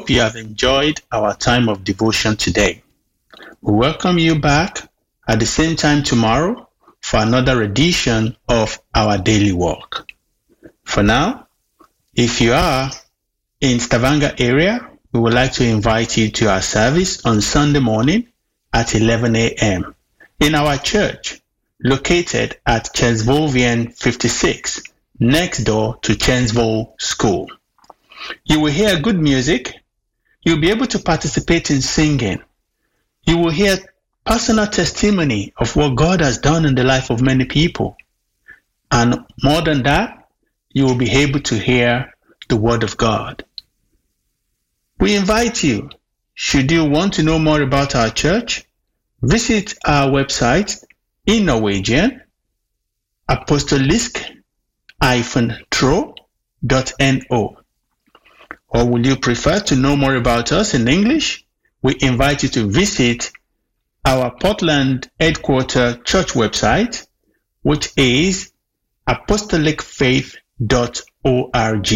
hope you have enjoyed our time of devotion today. We welcome you back at the same time tomorrow for another edition of our daily walk. For now, if you are in Stavanger area, we would like to invite you to our service on Sunday morning at 11 a.m. in our church located at Chensvolvian 56, next door to Chensvol School. You will hear good music. You'll be able to participate in singing. You will hear personal testimony of what God has done in the life of many people. And more than that, you will be able to hear the Word of God. We invite you, should you want to know more about our church, visit our website in Norwegian, apostolisk-tro.no. Or will you prefer to know more about us in English? We invite you to visit our Portland headquarter church website, which is apostolicfaith.org.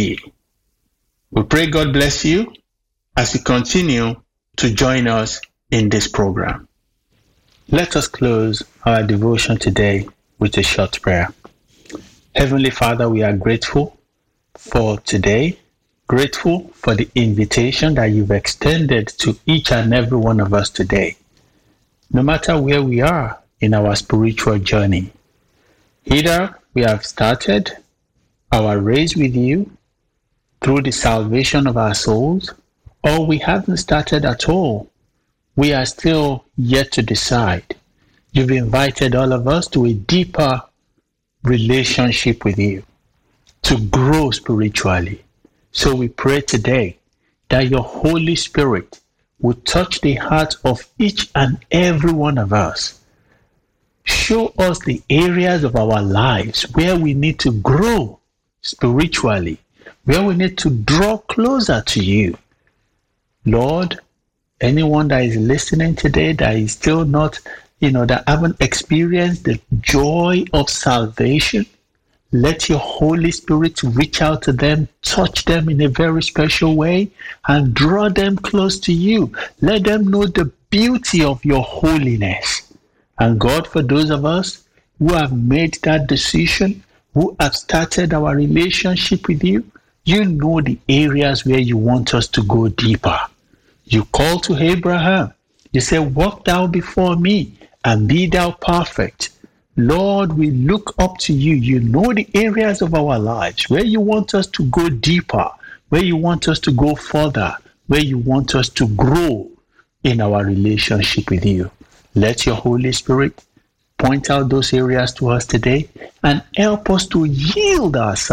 We pray God bless you as you continue to join us in this program. Let us close our devotion today with a short prayer. Heavenly Father, we are grateful for today, grateful for the invitation that you've extended to each and every one of us today, no matter where we are in our spiritual journey. Either we have started our race with you through the salvation of our souls, or we haven't started at all. We are still yet to decide. You've invited all of us to a deeper relationship with you, to grow spiritually. So we pray today that your Holy Spirit will touch the heart of each and every one of us. Show us the areas of our lives where we need to grow spiritually, where we need to draw closer to you. Lord, anyone that is listening today that is still not, that haven't experienced the joy of salvation, let your Holy Spirit reach out to them, touch them in a very special way, and draw them close to you. Let them know the beauty of your holiness. And God, for those of us who have made that decision, who have started our relationship with you, you know the areas where you want us to go deeper. You called to Abraham. You said, walk thou before me and be thou perfect. Lord, we look up to you. You know the areas of our lives where you want us to go deeper, where you want us to go further, where you want us to grow in our relationship with you. Let your Holy Spirit point out those areas to us today and help us to yield ourselves